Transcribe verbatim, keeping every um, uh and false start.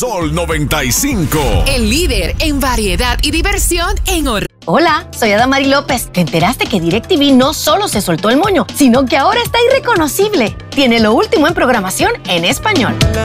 Sol noventa y cinco. El líder en variedad y diversión en Orlando. Hola, soy Adamari López. ¿Te enteraste que DirecTV no solo se soltó el moño, sino que ahora está irreconocible? Tiene lo último en programación en español.